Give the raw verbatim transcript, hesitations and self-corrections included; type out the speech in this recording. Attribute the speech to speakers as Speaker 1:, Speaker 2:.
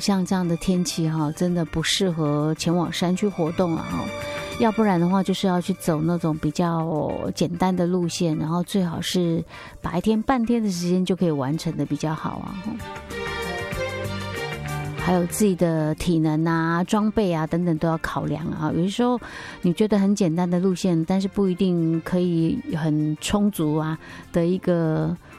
Speaker 1: 像这样的天气哈，真的不适合前往山区活动啊哈。要不然的话，就是要去走那种比较简单的路线，然后最好是白天半天的时间就可以完成的比较好啊。还有自己的体能啊、装备啊等等都要考量啊。有些时候你觉得很简单的路线，但是不一定可以很充足啊的一个